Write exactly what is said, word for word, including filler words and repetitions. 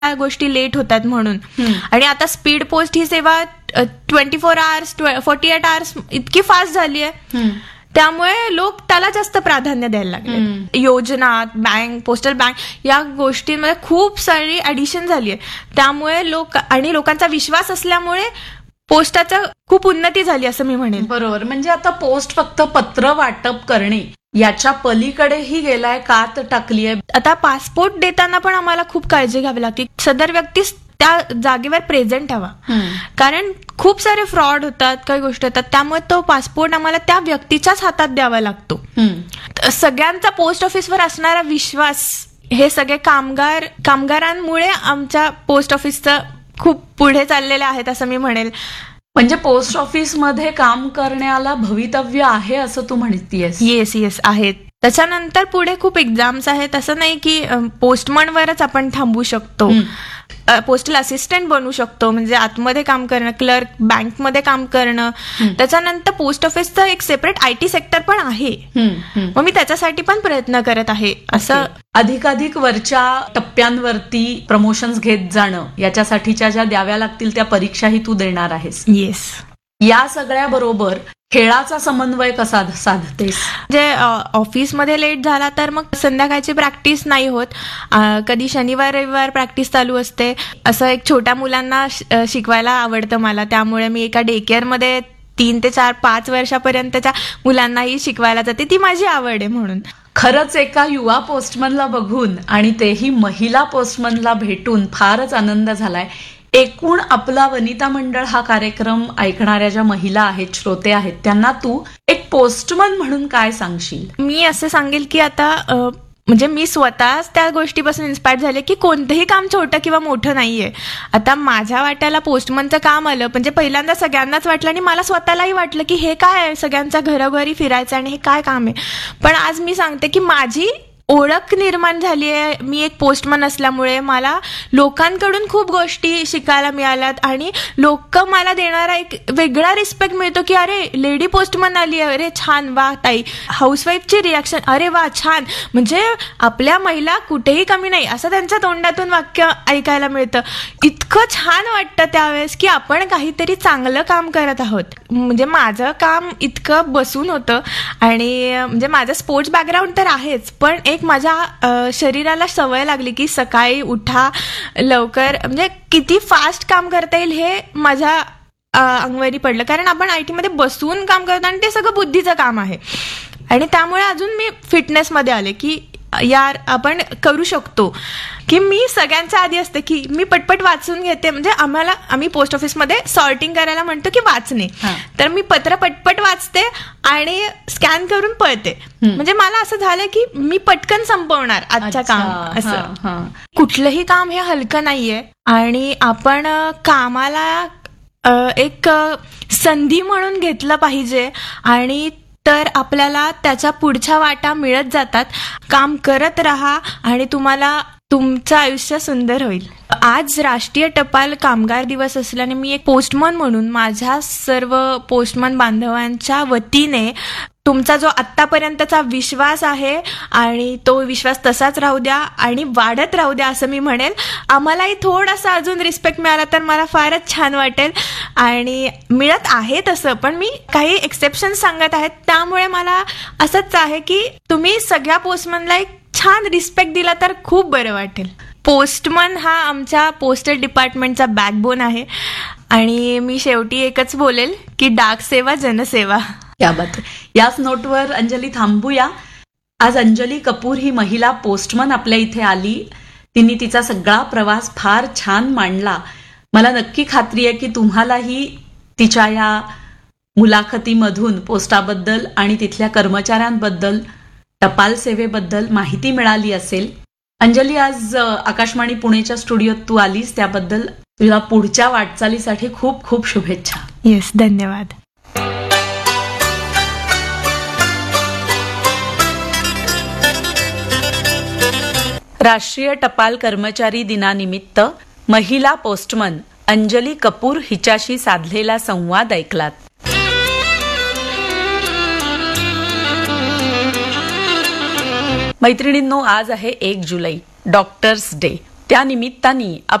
गोष्टी लेट होतात म्हणून. आणि आता स्पीड पोस्ट ही सेवा twenty four hours forty eight hours इतकी फास्ट झाली आहे, त्यामुळे लोक त्याला जास्त प्राधान्य द्यायला लागले. योजना, बँक, पोस्टल बँक या गोष्टींमध्ये खूप सारी ऍडिशन झाली आहे. त्यामुळे लोक आणि लोकांचा विश्वास असल्यामुळे पोस्टाचं खूप उन्नती झाली असं मी म्हणेन. बरोबर. म्हणजे आता पोस्ट फक्त पत्र वाटप करणे याच्या पलीकडेही गेलाय, कात टाकली आहे. आता पासपोर्ट देताना पण आम्हाला खूप काळजी घ्यावी लागते. सदर व्यक्ती त्या जागेवर प्रेझेंट हवा, कारण खूप सारे फ्रॉड होतात, काही गोष्टी होतात. त्यामुळे तो पासपोर्ट आम्हाला त्या व्यक्तीच्याच हातात द्यावा लागतो. सगळ्यांचा पोस्ट ऑफिसवर असणारा विश्वास हे सगळे कामगार कामगारांमुळे आमच्या पोस्ट ऑफिसचं खूप पुढे चाललेले आहेत असं मी म्हणेल. म्हणजे पोस्ट ऑफिसमध्ये काम करण्याला भवितव्य आहे असं तू म्हणतेस? येस येस आहेत. त्याच्यानंतर पुढे खूप एक्झाम्स आहेत. असं नाही की पोस्टमनवरच आपण थांबू शकतो. पोस्टल असिस्टंट बनू शकतो, म्हणजे आतमध्ये काम करणं, क्लर्क, बँकमध्ये काम करणं. त्याच्यानंतर पोस्ट ऑफिसचं एक सेपरेट आयटी सेक्टर पण आहे, मग मी त्याच्यासाठी पण प्रयत्न करत आहे. असं अधिकाधिक वरच्या टप्प्यांवरती प्रमोशन्स घेत जाणं, याच्यासाठीच्या ज्या द्याव्या लागतील त्या परीक्षाही तू देणार आहेस. येस. या सगळ्या बरोबर खेळाचा समन्वय कसा साधतेस? जे ऑफिसमध्ये लेट झाला तर मग संध्याकाळची प्रॅक्टिस नाही होत. कधी शनिवार रविवार प्रॅक्टिस चालू असते. असं एक छोट्या मुलांना शिकवायला आवडतं मला, त्यामुळे मी एका डे केअरमध्ये तीन ते चार पाच वर्षापर्यंतच्या मुलांनाही शिकवायला जाते. ती माझी आवड आहे म्हणून. खरंच एका युवा पोस्टमनला बघून आणि तेही महिला पोस्टमनला भेटून फारच आनंद झालाय. एकूण आपला वनिता मंडळ हा कार्यक्रम ऐकणाऱ्या ज्या महिला आहेत, श्रोते आहेत, त्यांना तू एक पोस्टमन म्हणून काय सांगशील? मी असं सांगेल की आता म्हणजे मी स्वतःच त्या गोष्टीपासून इन्स्पायर झाले की कोणतंही काम छोटं किंवा मोठं नाहीये. आता माझ्या वाट्याला पोस्टमनचं काम आलं म्हणजे पहिल्यांदा सगळ्यांनाच वाटलं आणि मला स्वतःलाही वाटलं की हे काय आहे, सगळ्यांच्या घरोघरी फिरायचं आणि हे काय काम आहे. पण आज मी सांगते की माझी ओळख निर्माण झाली आहे. मी एक पोस्टमन असल्यामुळे मला लोकांकडून खूप गोष्टी शिकायला मिळाल्यात आणि लोक मला देणारा एक वेगळा रिस्पेक्ट मिळतो की अरे लेडी पोस्टमन आली आहे, अरे छान, वा ताई. हाऊसवाईफची रिॲक्शन, अरे वा छान, म्हणजे आपल्या महिला कुठेही कमी नाही असं त्यांच्या तोंडातून वाक्य ऐकायला मिळतं. इतकं छान वाटतं त्यावेळेस की आपण काहीतरी चांगलं काम करत आहोत. म्हणजे माझं काम इतकं बसून होतं आणि म्हणजे माझं स्पोर्ट्स बॅकग्राऊंड तर आहेच, पण एक माझ्या शरीराला सवय लागली की सकाळी उठा लवकर, म्हणजे किती फास्ट काम करता येईल हे माझ्या अंगवरी पडलं. कारण आपण आयटी मध्ये बसून काम करतो आणि ते सगळं बुद्धीचं काम आहे. आणि त्यामुळे अजून मी फिटनेसमध्ये आले की यार आपण करू शकतो. की मी सगळ्यांच्या आधी असते की मी पटपट वाचून घेते. म्हणजे आम्हाला आम्ही पोस्ट ऑफिसमध्ये सॉर्टिंग करायला म्हणतो की वाचणे, तर मी पत्र पटपट वाचते आणि स्कॅन करून पळते. म्हणजे मला असं झालं की मी पटकन संपवणार आजच्या काम. असं कुठलंही काम हे हलकं नाहीये आणि आपण कामाला एक संधी म्हणून घेतलं पाहिजे आणि तर आपल्याला त्याच्या पुढच्या वाटा मिळत जातात. काम करत राहा आणि तुम्हाला तुमचं आयुष्य सुंदर होईल. आज राष्ट्रीय टपाल कामगार दिवस असल्याने मी एक पोस्टमन म्हणून माझ्या सर्व पोस्टमन बांधवांच्या वतीने तुमचा जो आत्तापर्यंतचा विश्वास आहे आणि तो विश्वास तसाच राहू द्या आणि वाढत राहू द्या असं मी म्हणेल. आम्हालाही थोडासा अजून रिस्पेक्ट मिळाला तर मला फारच छान वाटेल आणि मिळत आहे तसं, पण मी काही एक्सेप्शन सांगत आहेत. त्यामुळे मला असंच आहे की तुम्ही सगळ्या पोस्टमनला एक छान रिस्पेक्ट दिला तर खूप बरं वाटेल. पोस्टमन हा आमच्या पोस्टल डिपार्टमेंटचा बॅकबोन आहे आणि मी शेवटी एकच बोलेल की डाक सेवा जनसेवा. या बात. याच नोटवर अंजली थांबूया. आज अंजली कपूर ही महिला पोस्टमन आपल्या इथे आली. तिने तिचा सगळा प्रवास फार छान मांडला. मला नक्की खात्री आहे की तुम्हालाही तिच्या या मुलाखतीमधून पोस्टाबद्दल आणि तिथल्या कर्मचाऱ्यांबद्दल, टपाल सेवेबद्दल माहिती मिळाली असेल. अंजली, आज आकाशवाणी पुणेच्या स्टुडिओत तू आलीस त्याबद्दल तुला पुढच्या वाटचालीसाठी खूप खूप शुभेच्छा. येस, धन्यवाद. राष्ट्रीय टपाल कर्मचारी दिनानिमित्त महिला पोस्टमन अंजली कपूर हिच्याशी साधलेला संवाद ऐकलात. मैत्रिणींनो, आज आहे एक जुलै, डॉक्टर्स डे. त्या निमित्ताने